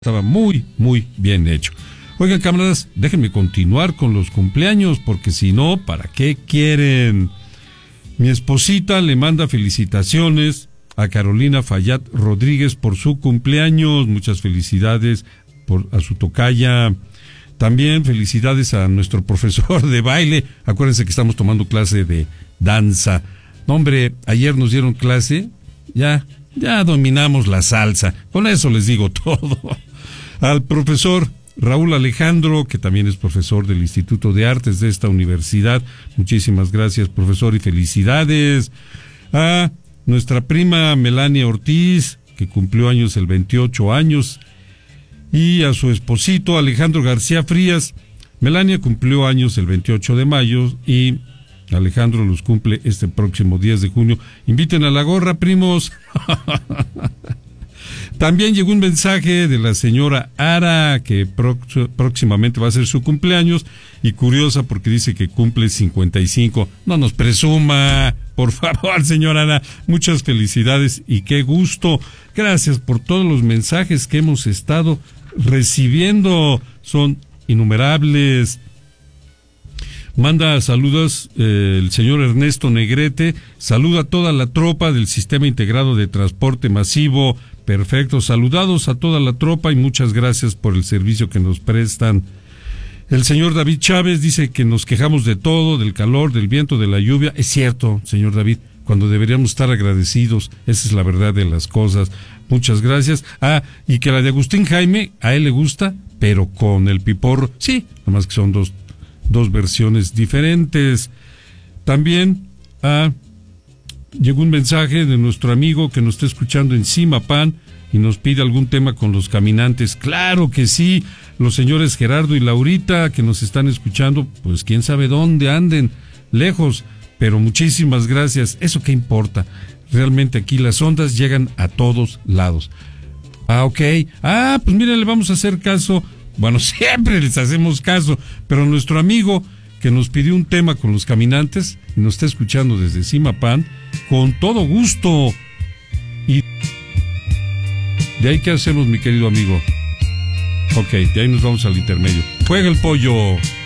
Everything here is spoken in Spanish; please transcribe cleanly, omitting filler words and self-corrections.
Estaba muy, muy bien hecho. Oigan, camaradas, déjenme continuar con los cumpleaños, porque si no, ¿para qué quieren? Mi esposita le manda felicitaciones a Carolina Fayad Rodríguez por su cumpleaños. Muchas felicidades a su tocaya. También felicidades a nuestro profesor de baile. Acuérdense que estamos tomando clase de danza. No, hombre, ayer nos dieron clase. Ya dominamos la salsa. Con eso les digo todo. Al profesor Raúl Alejandro, que también es profesor del Instituto de Artes de esta universidad. Muchísimas gracias, profesor, y felicidades. A nuestra prima Melania Ortiz, que cumplió años el 28 años. Y a su esposito Alejandro García Frías. Melania cumplió años el 28 de mayo y Alejandro los cumple este próximo 10 de junio. Inviten a la gorra, primos. También llegó un mensaje de la señora Ara, que próximamente va a ser su cumpleaños, y curiosa porque dice que cumple 55. No nos presuma, por favor, señora Ara. Muchas felicidades y qué gusto. Gracias por todos los mensajes que hemos estado recibiendo. Son innumerables. Manda saludos el señor Ernesto Negrete. Saluda a toda la tropa del Sistema Integrado de Transporte Masivo. Perfecto, saludados a toda la tropa y muchas gracias por el servicio que nos prestan. El señor David Chávez dice que nos quejamos de todo, del calor, del viento, de la lluvia. Es cierto, señor David, cuando deberíamos estar agradecidos. Esa es la verdad de las cosas. Muchas gracias. Y que la de Agustín Jaime, a él le gusta, pero con el piporro. Sí, nomás que son dos versiones diferentes. También llegó un mensaje de nuestro amigo que nos está escuchando en Zimapán y nos pide algún tema con los caminantes. Claro que sí, los señores Gerardo y Laurita que nos están escuchando, pues quién sabe dónde anden, lejos, pero muchísimas gracias. ¿Eso qué importa? Realmente aquí las ondas llegan a todos lados. Ok. Pues miren, le vamos a hacer caso. Bueno, siempre les hacemos caso, pero nuestro amigo que nos pidió un tema con los caminantes y nos está escuchando desde Zimapán, con todo gusto. ¿Y de ahí qué hacemos, mi querido amigo? Ok, de ahí nos vamos al intermedio. Juega el pollo.